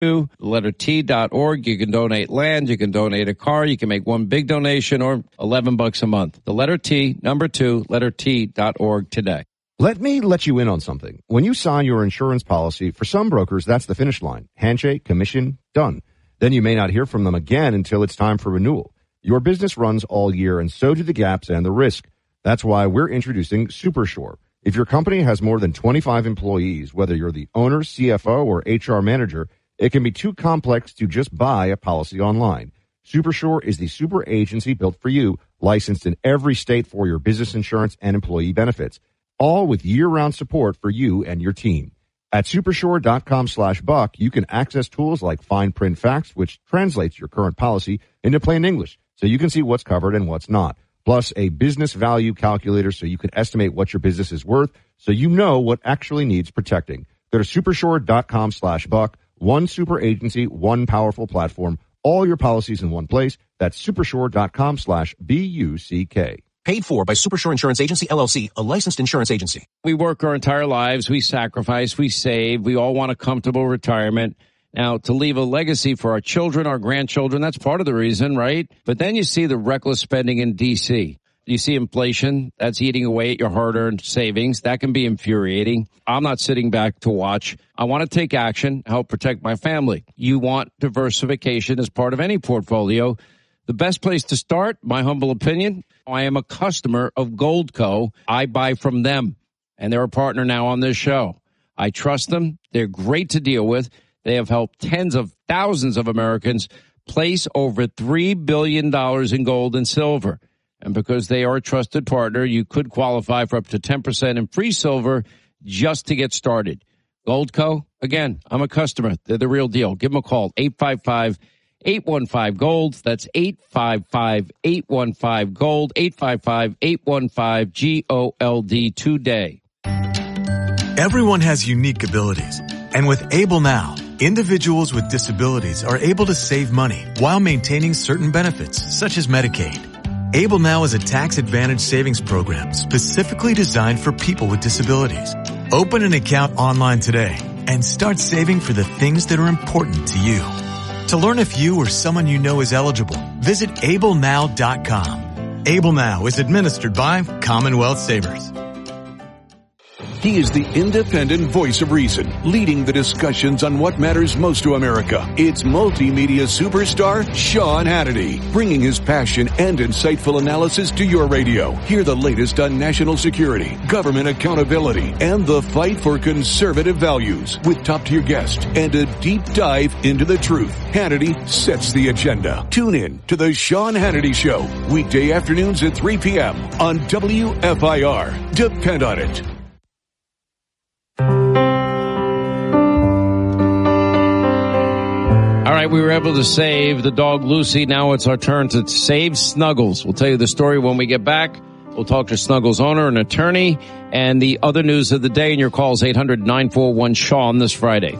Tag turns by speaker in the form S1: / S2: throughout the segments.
S1: the letter T.org. You can donate land, you can donate a car, you can make one big donation or $11 a month. The letter T, number 2, letter T.org today.
S2: Let me let you in on something. When you sign your insurance policy, for some brokers, that's the finish line. Handshake, commission, done. Then you may not hear from them again until it's time for renewal. Your business runs all year, and so do the gaps and the risk. That's why we're introducing SuperSure. If your company has more than 25 employees, whether you're the owner, CFO, or HR manager, it can be too complex to just buy a policy online. SuperSure is the super agency built for you, licensed in every state for your business insurance and employee benefits, all with year-round support for you and your team. At supersure.com/buck, you can access tools like Fine Print Facts, which translates your current policy into plain English, so you can see what's covered and what's not. Plus a business value calculator so you can estimate what your business is worth so you know what actually needs protecting. Go to supersure.com/buck. One super agency, one powerful platform, all your policies in one place. That's supersure.com/BUCK.
S3: Paid for by Supersure Insurance Agency, LLC, a licensed insurance agency.
S1: We work our entire lives, we sacrifice, we save, we all want a comfortable retirement. Now, to leave a legacy for our children, our grandchildren, that's part of the reason, right? But then you see the reckless spending in D.C. You see inflation, that's eating away at your hard-earned savings. That can be infuriating. I'm not sitting back to watch. I want to take action, help protect my family. You want diversification as part of any portfolio. The best place to start, my humble opinion, I am a customer of Goldco. I buy from them, and they're a partner now on this show. I trust them. They're great to deal with. They have helped tens of thousands of Americans place over $3 billion in gold and silver. And because they are a trusted partner, you could qualify for up to 10% in free silver just to get started. Goldco, again, I'm a customer. They're the real deal. Give them a call, 855-815-GOLD. That's 855-815-GOLD, 855-815-GOLD today.
S4: Everyone has unique abilities. And with Able Now, individuals with disabilities are able to save money while maintaining certain benefits, such as Medicaid. Able Now is a tax-advantaged savings program specifically designed for people with disabilities. Open an account online today and start saving for the things that are important to you. To learn if you or someone you know is eligible, visit ablenow.com. Able Now is administered by Commonwealth Savers.
S5: He is the independent voice of reason, leading the discussions on what matters most to America. It's multimedia superstar Sean Hannity, bringing his passion and insightful analysis to your radio. Hear the latest on national security, government accountability, and the fight for conservative values with top-tier guests and a deep dive into the truth. Hannity sets the agenda. Tune in to the Sean Hannity Show, weekday afternoons at 3 p.m. on WFIR. Depend on it.
S1: All right, we were able to save the dog Lucy. Now it's our turn to save Snuggles. We'll tell you the story when we get back. We'll talk to Snuggles' owner and attorney and the other news of the day. And your calls 800-941-SEAN this Friday.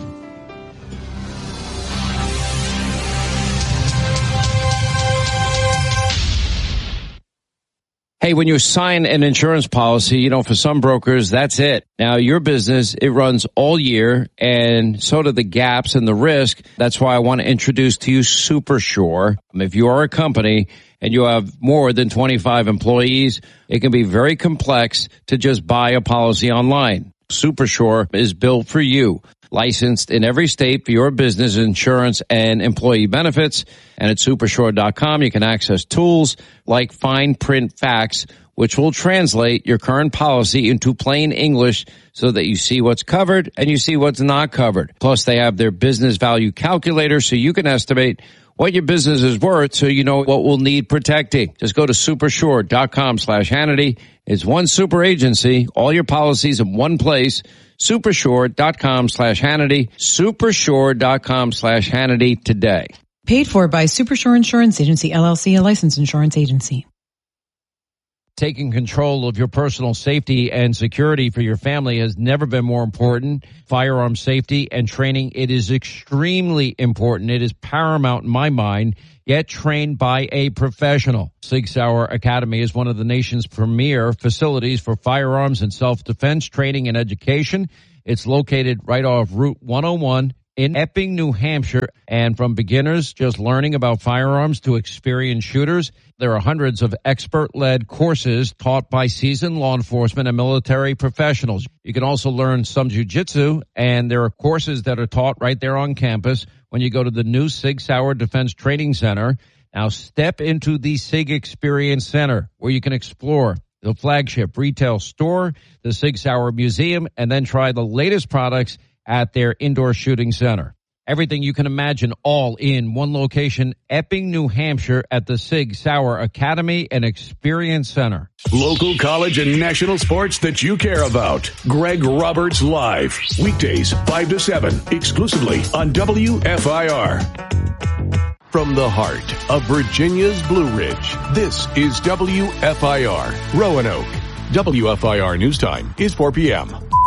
S1: Hey, when you sign an insurance policy, for some brokers, that's it. Now, your business, it runs all year, and so do the gaps and the risk. That's why I want to introduce to you SuperSure. If you are a company and you have more than 25 employees, it can be very complex to just buy a policy online. SuperSure is built for you. Licensed in every state for your business insurance and employee benefits. And at supersure.com, you can access tools like Fine Print Facts, which will translate your current policy into plain English so that you see what's covered and you see what's not covered. Plus, they have their business value calculator so you can estimate what your business is worth so you know what will need protecting. Just go to supersure.com/Hannity. It's one super agency, all your policies in one place. Supersure.com/Hannity. Supersure.com/Hannity today.
S6: Paid for by Supersure Insurance Agency, LLC, a licensed insurance agency.
S1: Taking control of your personal safety and security for your family has never been more important. Firearm safety and training, it is extremely important. It is paramount in my mind. Get trained by a professional. Sig Sauer Academy is one of the nation's premier facilities for firearms and self-defense training and education. It's located right off Route 101 in in Epping, New Hampshire. And from beginners just learning about firearms to experienced shooters, there are hundreds of expert-led courses taught by seasoned law enforcement and military professionals. You can also learn some jiu-jitsu, and there are courses that are taught right there on campus when you go to the new Sig Sauer Defense Training Center. Now step into the SIG Experience Center, where you can explore the flagship retail store, the Sig Sauer Museum, and then try the latest products at their indoor shooting center. Everything you can imagine, all in one location, Epping, New Hampshire, at the Sig Sauer Academy and Experience Center.
S5: Local college and national sports that you care about. Greg Roberts Live. Weekdays, 5 to 7, exclusively on WFIR. From the heart of Virginia's Blue Ridge, this is WFIR, Roanoke. WFIR News Time is 4 p.m.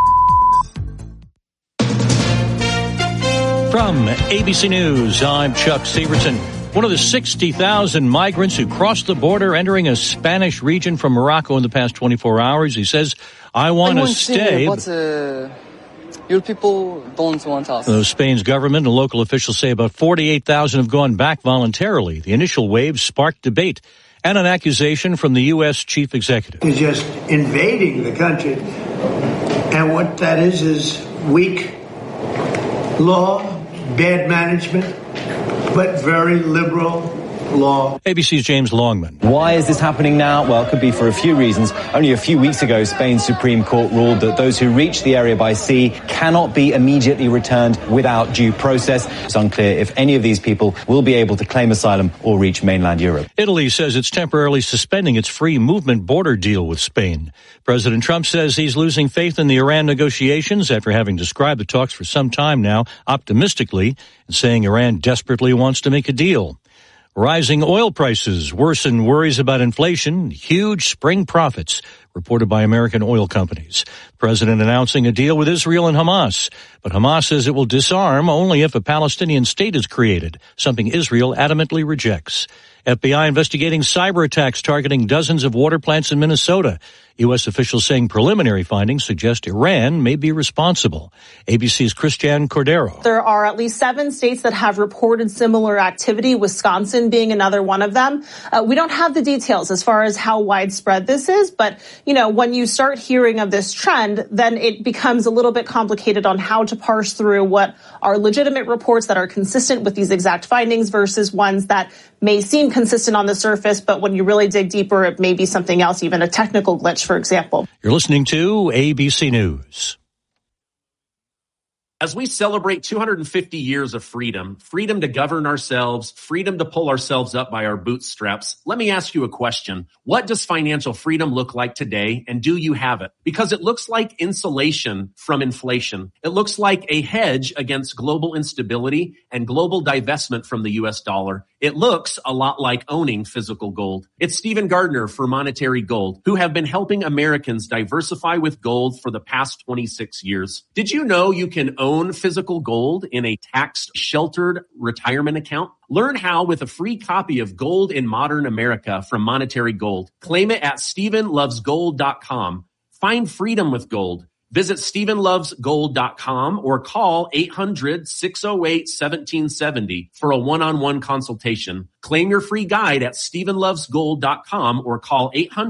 S7: From ABC News, I'm Chuck Severson. One of the 60,000 migrants who crossed the border entering a Spanish region from Morocco in the past 24 hours. He says, I want to stay.
S8: Your people don't want us.
S7: Spain's government and local officials say about 48,000 have gone back voluntarily. The initial wave sparked debate and an accusation from the U.S. chief executive.
S9: They're just invading the country. And what that is weak law, bad management, but very liberal law.
S7: ABC's James Longman.
S10: Why is this happening now? Well, it could be for a few reasons. Only a few weeks ago, Spain's Supreme Court ruled that those who reach the area by sea cannot be immediately returned without due process. It's unclear if any of these people will be able to claim asylum or reach mainland Europe.
S7: Italy says it's temporarily suspending its free movement border deal with Spain. President Trump says he's losing faith in the Iran negotiations after having described the talks for some time now optimistically and saying Iran desperately wants to make a deal. Rising oil prices worsen worries about inflation, huge spring profits reported by American oil companies. The president announcing a deal with Israel and Hamas, but Hamas says it will disarm only if a Palestinian state is created, something Israel adamantly rejects. FBI investigating cyber attacks targeting dozens of water plants in Minnesota. U.S. officials saying preliminary findings suggest Iran may be responsible. ABC's Christiane Cordero.
S11: There are at least 7 states that have reported similar activity, Wisconsin being another one of them. We don't have the details as far as how widespread this is, but, when you start hearing of this trend, then it becomes a little bit complicated on how to parse through what are legitimate reports that are consistent with these exact findings versus ones that may seem consistent on the surface, but when you really dig deeper, it may be something else, even a technical glitch, for example.
S7: You're listening to ABC News.
S12: As we celebrate 250 years of freedom to govern ourselves, freedom to pull ourselves up by our bootstraps, let me ask you a question. What does financial freedom look like today, and do you have it? Because it looks like insulation from inflation. It looks like a hedge against global instability and global divestment from the U.S. dollar. It looks a lot like owning physical gold. It's Stephen Gardner for Monetary Gold, who have been helping Americans diversify with gold for the past 26 years. Did you know you can own physical gold in a tax-sheltered retirement account? Learn how with a free copy of Gold in Modern America from Monetary Gold. Claim it at StephenLovesGold.com. Find freedom with gold. Visit StephenLovesGold.com or call 800-608-1770 for a one-on-one consultation. Claim your free guide at StephenLovesGold.com or call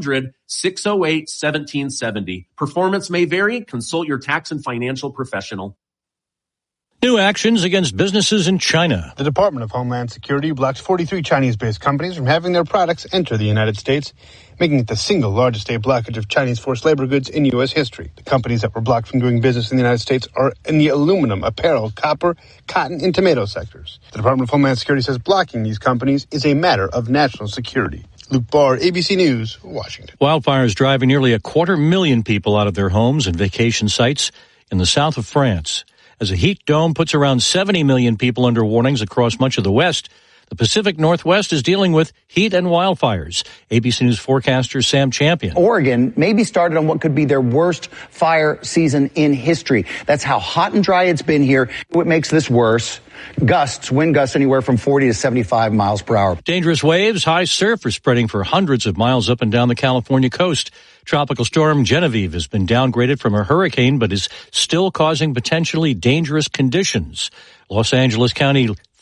S12: 800-608-1770. Performance may vary. Consult your tax and financial professional.
S7: New actions against businesses in China.
S13: The Department of Homeland Security blocked 43 Chinese-based companies from having their products enter the United States, making it the single largest state blockage of Chinese forced labor goods in U.S. history. The companies that were blocked from doing business in the United States are in the aluminum, apparel, copper, cotton, and tomato sectors. The Department of Homeland Security says blocking these companies is a matter of national security. Luke Barr, ABC News, Washington.
S7: Wildfires driving nearly 250,000 people out of their homes and vacation sites in the south of France. As a heat dome puts around 70 million people under warnings across much of the West, the Pacific Northwest is dealing with heat and wildfires. ABC News forecaster Sam Champion.
S14: Oregon may be started on what could be their worst fire season in history. That's how hot and dry it's been here. What makes this worse? Wind gusts anywhere from 40 to 75 miles per hour.
S7: Dangerous waves, high surf are spreading for hundreds of miles up and down the California coast. Tropical storm Genevieve has been downgraded from a hurricane, but is still causing potentially dangerous conditions. Los Angeles County